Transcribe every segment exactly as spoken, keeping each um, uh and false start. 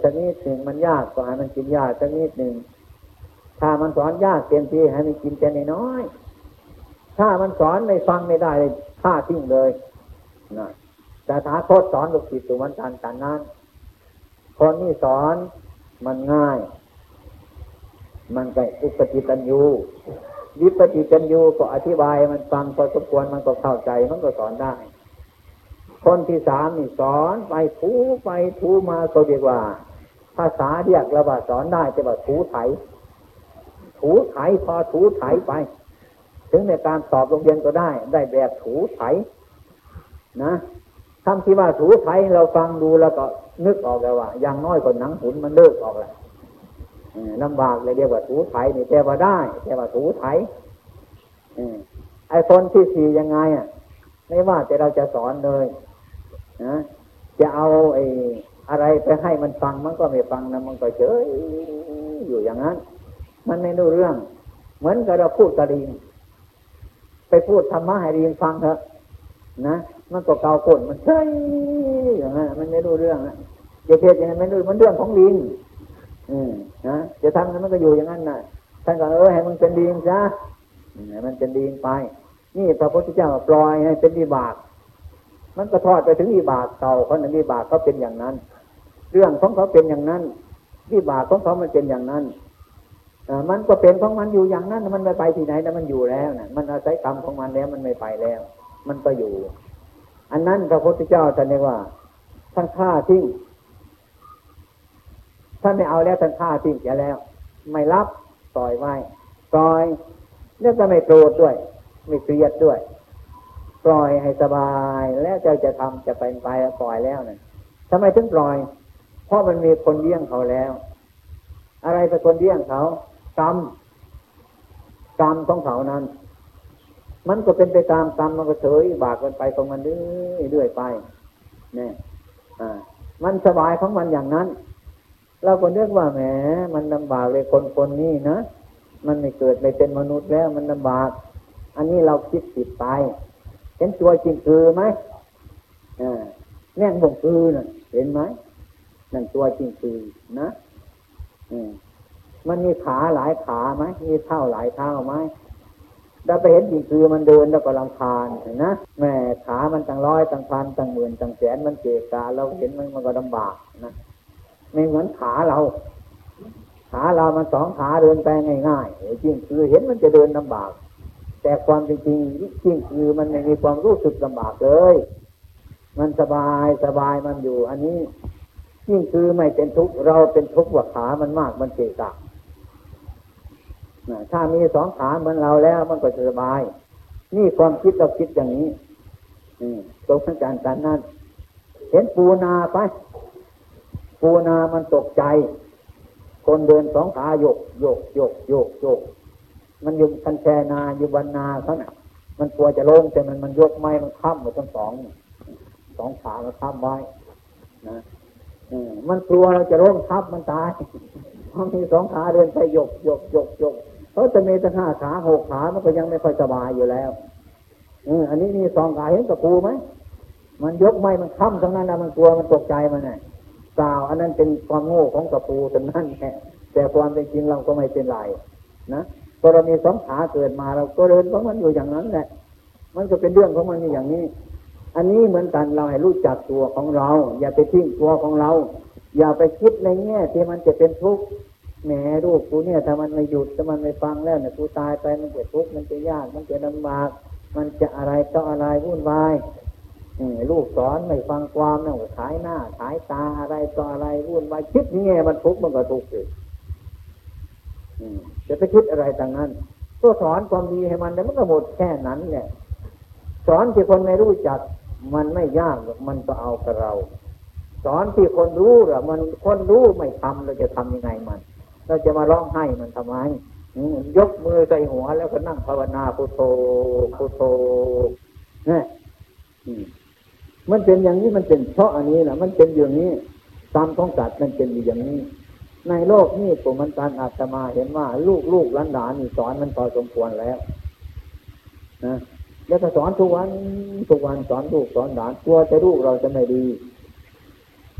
สักนิดหนึ่งมันยากก็ให้มันกินยากสักนิดหนึ่งถ้ามันสอนยากเต็มที่ให้มันกินแต่น้อยๆถ้ามันสอนไม่ฟังไม่ได้เลยฆ่าทิ้งเลยนะแต่ถ้าโคตรสอนลูกศิษย์ตัวมันกันกันนั้นคนนี้สอนมันง่ายมันก็อุปติตัญญูวิปติตัญญูก็อธิบายมันฟังพอสมควรมันก็เข้าใจมันก็สอนได้คนที่สามนี่สอนไปถูไปถูมาก็เรียกว่าภาษาเรียกแล้วว่าสอนได้แต่ว่าถูไถถูไถพอถูไถไปถึงในการสอบโรงเรียนก็ได้ได้แบบถูไถนะคำที่ว่าถูไถเราฟังดูแล้วก็นึกออกแล้วว่าอย่างน้อยก็หนังหุ่นมันเลิกออกแล้วลำบากเลยเรียกว่าถูไถนี่แต่ว่าได้แต่ว่าถูไถไอ้คนที่สี่ยังไงอ่ะไม่ว่าแต่เราจะสอนเลยนะจะเอาไอ้อะไรไปให้มันฟังมันก็ไม่ฟังนะมันก็เฉยอยู่อย่างนั้นมันไม่รู้เรื่องเหมือนกับเราพูดกระดิ่งไปพูดธรรมะให้ลิงฟังเถอะนะมันก็เกาก้นมันเฉยอย่างนั้นมันไม่รู้เรื่องนะอย่าเทศอย่างนั้นไม่รู้มันเรื่องของลิงอืมนะจะทำนั้นมันก็อยู่อย่างนั้นน่ะท่านก็เออให้มันเป็นลิงซะให้มันเป็นลิงไปนี่พระพุทธเจ้าปล่อยให้เป็นวิบากมันก็ทอดไปถึงวิบากเก่าเขาในวิบากเขาเป็นอย่างนั้นเรื่องของเขาเป็นอย่างนั้นวิบากของเขามันเป็นอย่างนั้นมันก็เป็นของมันอยู่อย่างนั้นมันไม่ไปที่ไหนนะมันอยู่แล้วนะมันอาศัยกรรมของมันแล้วมันไม่ไปแล้วมันก็อยู่อันนั้นพระพุทธเจ้าท่านเรียกว่าท่านฆ่าทิ้งท่านไม่เอาแล้วท่านฆ่าทิ้งแกแล้วไม่รับปล่อยไว้ปล่อยแล้วก็ไม่โกรธด้วยไม่เกลียดด้วยปล่อยให้สบายแล้วใจจะทำจะเป็นไปปล่อยแล้วนะทำไมถึงปล่อยเพราะมันมีคนเลี้ยงเขาแล้วอะไรเป็นคนเลี้ยงเขากรรมกรรมของเขานั้นมันก็เป็นไปตามกรรมมันก็เฉยบากกันไปของมันเรื่อยๆไปเนี่ยอ่ามันสบายของมันอย่างนั้นเราก็นึกว่าแหมมันลำบากเลยคนคนนี้นะมันไม่เกิดไม่เป็นมนุษย์แล้วมันลำบากอันนี้เราคิดผิดไปเห็นตัวจริงคือไหมอ่าแน่งบ่งคือน่ะเห็นไหมนั่นตัวจริงคือนะอืมมันมีขาหลายขาไหมมีเท้าหลายเท้าไหมเราไปเห็นจริงคือมันเดินแล้วก็รำคาญนะแม่ขามันตั้งร้อยตั้งพันตั้งหมื่นตั้งแสนมันเกะกะเราเห็นมันมันก็ลำบากนะไม่เหมือนขาเราขาเรามันสองขาเดินไปง่ายๆจริงคือเห็นมันจะเดินลำบากแต่ความจริงจริงจริงคือมันไม่มีความรู้สึกลำบากเลยมันสบายสบายมันอยู่อันนี้จริงคือไม่เป็นทุกข์เราเป็นทุกข์ว่าขามันมากมันเกะกะถ้ามีสองขาเหมือนเราแล้วมันก็สบายนี่ความคิดเราคิดอย่างนี้ตรงกันการการนั้นเห็นปูนาไปปูนามันตกใจคนเดินสองขาโยกโยกโยกโยกโยกมันอยู่คันแชนาอยู่บรรนาเขาน่ะมันกลัวจะลงแต่มันมันยกไม้มันค้ำหมดทั้งสองสองขามันค้ำไว้นะมันกลัวเราจะล้มทับมันตายเพราะมีสองขาเดินไปโยกโยกโยกโยกเพราะจะมีตั้งห้าขาหกขามันก็ยังไม่ค่อยสบายอยู่แล้วอันนี้มีสองขาเห็นกับปูไหมมันยกไม้มันค้ำทั้งนั้นนะมันกลัวมันตกใจมันไงเปล่าอันนั้นเป็นความโง่ของกระปูทั้งนั้นแหละแต่ความเป็นจริงเราก็ไม่เป็นไรนะพอเรามีสองขาเกิดมาเราก็เดินของมันอยู่อย่างนั้นแหละมันก็เป็นเรื่องของมันอย่างนี้อันนี้เหมือนกันเราให้รู้จักตัวของเราอย่าไปทิ้งตัวของเราอย่าไปคิดในแง่ที่มันจะเป็นทุกข์แหมลูกกูเนี่ยถ้ามันไม่หยุดถ้ามันไม่ฟังแล้วเนี่ยกูตายไปมันจะทุกข์มันจะยากมันจะลำบากมันจะอะไรต่ออะไรวุ่นวายลูกสอนไม่ฟังความเนี่ยขายหน้าขายตาอะไรต่ออะไรวุ่นวายคิดนี่ไงมันทุกข์มันก็ทุกข์เลยจะไปคิดอะไรต่างนั้นก็สอนความดีให้มันแล้วมันก็หมดแค่นั้นแหละสอนที่คนไม่รู้จักมันไม่ยากหรอกมันก็เอากับเราสอนที่คนรู้หรอมันคนรู้ไม่ทำเราจะทำยังไงมันเราจะมาร้องไห้มันทำไมยกมือใส่หัวแล้วก็นั่งภาวนาพุทโธพุทโธเนี่ยมันเป็นอย่างนี้มันเป็นเพราะอันนี้แหละมันเป็นอย่างนี้ตามของสัตว์มันเป็นอยู่อย่างนี้ในโลกนี้ผมมันการอาตมาเห็นว่าลูกลูกหลานหลานนี่สอนมันพอสมควรแล้วนะแล้วก็สอนทุกวันทุกวันสอนลูกสอนหลานกลัวจะลูกเราจะไม่ดี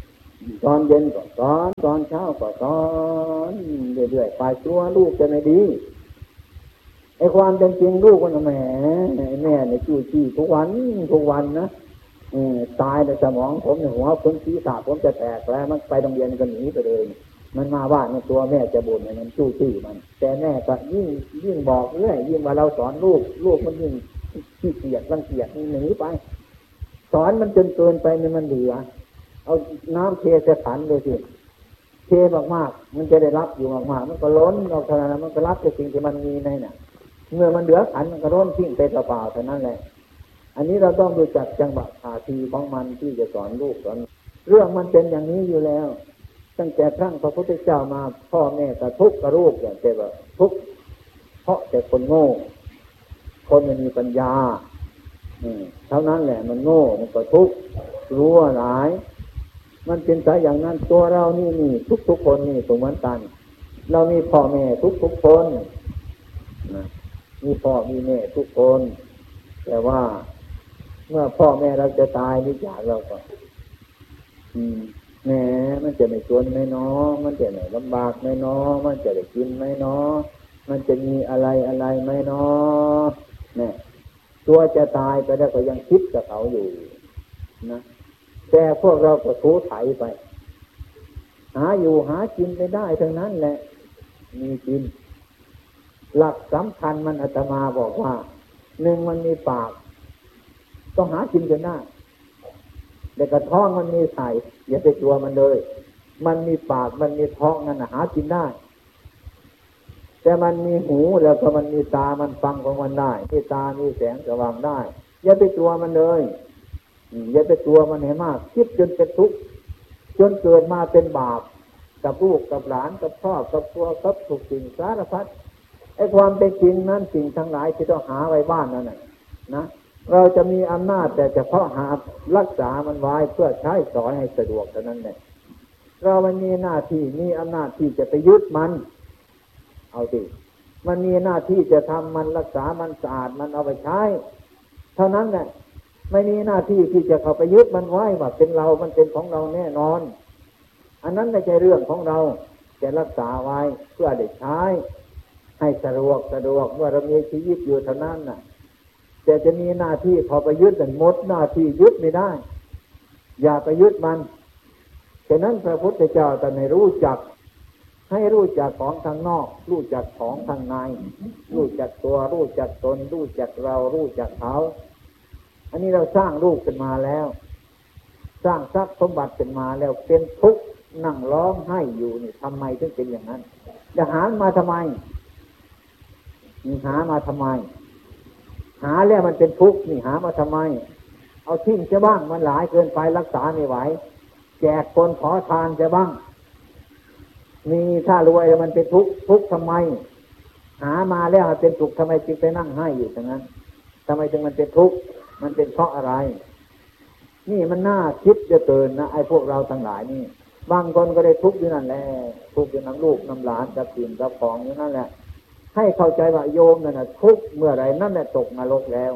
ตอนเย็นก็สอนตอนเช้าก็สอนเรื่อยๆไปตัวลูกจะไม่ดีไอ้ความเป็นจริงลูกมันแหมแม่เนี่ยจู้จี้ทุกวันทุกวันนะตายในสมองผมในหัวผมศีรษะผมจะแตกแล้วมันไปโรงเรียนก็หนีไปเลยมันมาบ้านในตัวแม่จะบ่นมันจู้จี้มันแต่แม่ก็ยิ่งยิ่งบอกเรื่อยยิ่งว่าเราสอนลูกลูกมันยิ่งขี้เกียจรังเกียจหนีไปสอนมันจนเกินไปเนี่ยมันเหลือเอาน้ำเทใส่ขันเลยสิเทมากๆมันจะได้รับอยู่มากๆมันก็ล้นเราขนาดนั้นมันก็รับแต่สิ่งที่มันมีในน่ะเมื่อมันเหลือขันมันก็ล้นทิ้งไปเปล่าๆเท่านั้นแหละอันนี้เราต้องรู้จักจังหวะท่าทีของมันที่จะสอนลูกสอนเรื่องมันเป็นอย่างนี้อยู่แล้วตั้งแต่ครั้งพระพุทธเจ้ามาพ่อแม่ก็ทุกข์กับลูกอย่างแต่ว่าทุกข์เพราะแต่คนโง่คนไม่มีปัญญาเท่านั้นแหละมันโง่มันก็ทุกข์รู้ว่าหลายมันเป็นสายอย่างนั้นตัวเรานี่นี่ทุกๆคนนี่เหมือนกันเรามีพ่อแม่ทุกๆคนนะมีพ่อมีแม่ทุกคนแต่ว่าเมื่อพ่อแม่เราจะตายนี่จากเราก็อืมแหมมันจะไม่จนไหมเนาะมันจะไม่ลำบากไหมเนาะมันจะได้กินไหมเนาะมันจะมีอะไรอะไรไหมเนาะเนี่ยตัวจะตายไปแล้วก็ยังคิดกับเขาอยู่นะแต่พวกเราก็ถูไถไปหาอยู่หากินไปได้ทั้งนั้นแหละมีกินหลักสำคัญมันอาตมาบอกว่าหนึ่งมันมีปากต้องหากินกันได้แต่กระท้องมันมีไข่อย่าไปกลัวมันเลยมันมีปากมันมีท้องนั่นหากินได้แต่มันมีหูแล้วก็มันมีตามันฟังของมันได้มีตามีแสงสว่างได้อย่าไปกลัวมันเลยอย่าไปกลัวมันให้มากคิดจนเป็นทุกข์จนเกิดมาเป็นบาปกับลูกกับหลานกับพ่อกับตัวกับทุกสิ่งสารพัดไอ้ความเป็นจริงนั้นสิ่งทั้งหลายที่ต้องหาไว้บ้านนั่นน่ะนะเราจะมีอำนาจแต่เฉพาะหารักษามันไว้เพื่อใช้สอนให้สะดวกเท่านั้นแหละเรามันมีหน้าที่มีอำนาจที่จะไปยึดมันเอาสิมันมีหน้าที่จะทำมันรักษามันสะอาดมันเอาไปใช้เท่านั้นแหละไม่มีหน้าที่ที่จะเข้าไปยึดมันไว้ว่าเป็นเรามันเป็นของเราแน่นอนอันนั้นไม่ใช่เรื่องของเราจะรักษาไว้เพื่อได้ใช้ให้สะดวกสะดวกเมื่อเรามีชีวิตอยู่เท่านั้นน่ะแต่จะมีหน้าที่พอไปยึดมันหมดหน้าที่ยึดไม่ได้อย่าไปยึดมันฉะนั้นพระพุทธเจ้าแต่ไม่รู้จักให้รู้จักของทางนอกรู้จักของทางในรู้จักตัวรู้จักตนรู้จักเรารู้จักเขาอันนี้เราสร้างรูปขึ้นมาแล้วสร้างทรัพย์สมบัติขึ้นมาแล้วเป็นทุกข์นั่งร้องไห้อยู่นี่ทำไมถึงเป็นอย่างนั้นจะหามาทำไมหามาทำไมหาแล้วมันเป็นทุกข์นี่หามาทำไมเอาทิ้งจะบ้างมันหลายเกินไปรักษาไม่ไหวแจกคนขอทานจะบ้างมีถ้ารวยแล้วมันเป็นทุกข์ทุกข์ทำไมหามาแล้วเป็นทุกข์ทำไมจึงไปนั่งให้อยู่อย่างนั้นทำไมจึงมันเป็นทุกข์มันเป็นเพราะอะไรนี่มันน่าคิดจะเกินนะไอ้พวกเราทั้งหลายนี่บางคนก็ได้ทุกข์อยู่นั่นแหละทุกข์อยู่น้ำลูกน้ำหลานกับสิ่งกับของอยู่นั่นแหละให้เข้าใจว่าโยมนั่นน่ะทุกข์เมื่อไรนั่นแหละตกนรกแล้ว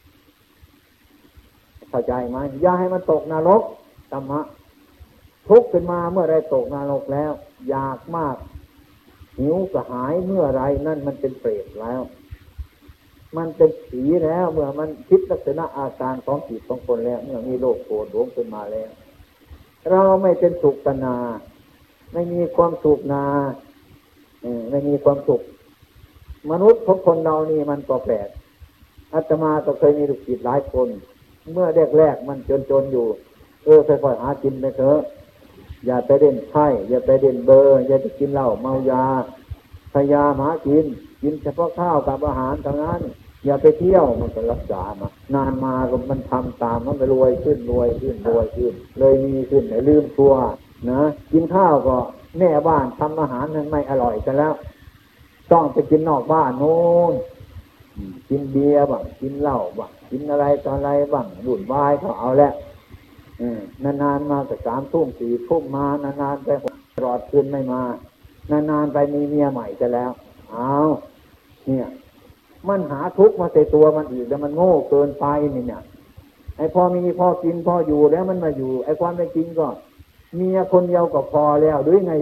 เข้าใจไหมอย่าให้มันตกนรกธรรมะทุกข์ขึ้นมาเมื่อไรตกนรกแล้วอยากมากหิวกระหายเมื่อไรนั่นมันเป็นเปรตแล้วมันเป็นผีแล้วเมื่อมันคิดลักษณะอาการของจิตของคนแล้วเมื่อมีโลภโกรธหลงขึ้นมาแล้วเราไม่เป็นสุขนาไม่มีความสุขนาไม่มีความสุขมนุษย์ของคนเรานี่มันก็แปลกอาตมาก็เคยมีลูกศิษย์หลายคนเมื่อแรกๆมันจนๆอยู่เออค่อยๆหากินไปเถอะอย่าไปเล่นไพ่อย่าไปเล่นเบอร์อย่าไปกินเหล้าเมายาพยายามหากินกินเฉพาะข้าวกับอาหารเท่านั้นอย่าไปเที่ยวมันก็รักษามานานมาก็มันทำตามมันไปรวยขึ้นรวยขึ้นรวยขึ้นเลยมีขึ้นลืมตัวนะกินข้าวก็แม่บ้านทำอาหารนั้นไม่อร่อยกันแล้วต้องไปกินนอกบ้านโน้นกินเบียร์บ้างกินเหล้าบ้างกินอะไรต่ออะไรบ้างหลุดวายเขาเอาแล้วนานๆมาแต่สามทุ่มสี่ทุ่มมานานๆไปตลอดคืนไม่มานานๆไปมีเมียใหม่จะแล้วเอาเนี่ยมันหาทุกข์มาใส่ตัวมันอีกแล้วมันโง่เกินไปนี่เนี่ยไอ้พอมีพอกินพออยู่แล้วมันมาอยู่ไอ้ความเป็นจริงก็เมียคนเดียวก็พอแล้วด้วยไง